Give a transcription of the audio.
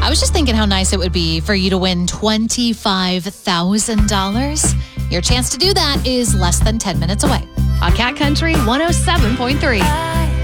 was just thinking how nice it would be for you to win $25,000. Your chance to do that is less than 10 minutes away on Cat Country 107.3.